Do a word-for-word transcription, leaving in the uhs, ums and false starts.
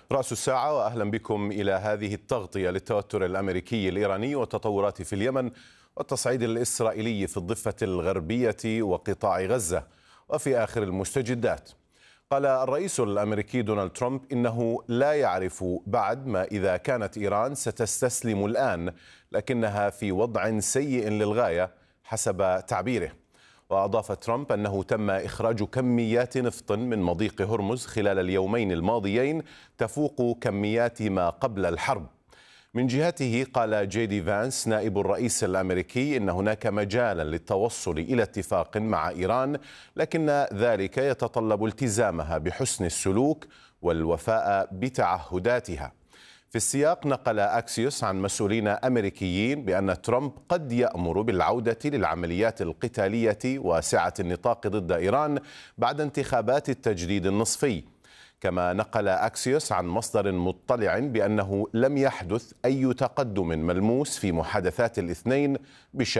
رأس الساعة وأهلا بكم إلى هذه التغطية للتوتر الأمريكي الإيراني والتطورات في اليمن والتصعيد الإسرائيلي في الضفة الغربية وقطاع غزة وفي آخر المستجدات. قال الرئيس الأمريكي دونالد ترامب إنه لا يعرف بعد ما إذا كانت إيران ستستسلم الآن، لكنها في وضع سيء للغاية حسب تعبيره. وأضاف ترامب أنه تم إخراج كميات نفط من مضيق هرمز خلال اليومين الماضيين تفوق كميات ما قبل الحرب. من جهته قال جي دي فانس نائب الرئيس الأمريكي إن هناك مجالا للتوصل إلى اتفاق مع إيران، لكن ذلك يتطلب التزامها بحسن السلوك والوفاء بتعهداتها. في السياق نقل أكسيوس عن مسؤولين أمريكيين بأن ترامب قد يأمر بالعودة للعمليات القتالية واسعة النطاق ضد إيران بعد انتخابات التجديد النصفي. كما نقل أكسيوس عن مصدر مطلع بأنه لم يحدث أي تقدم ملموس في محادثات الاثنين بشأن